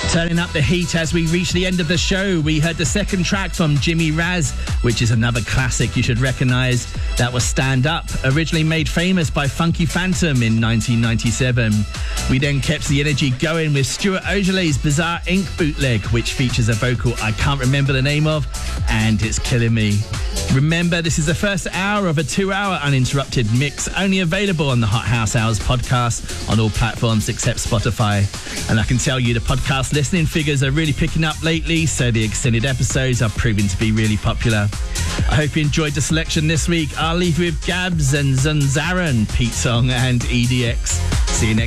Turning up the heat as we reach the end of the show. We heard the second track from Jimmy Raz, which is another classic you should recognise. That was Stand Up, originally made famous by Funky Phantom in 1997. We then kept the energy going with Stuart Ojolay's Bizarre Inc. bootleg, which features a vocal I can't remember the name of, and it's killing me. Remember, this is the first hour of a 2-hour uninterrupted mix, only available on the Hot House Hours podcast on all platforms except Spotify. And I can tell you the podcast listening figures are really picking up lately, so the extended episodes are proving to be really popular. I hope you enjoyed the selection this week. I'll leave you with Gabs and Zanzaran, Pete Song and EDX. See you next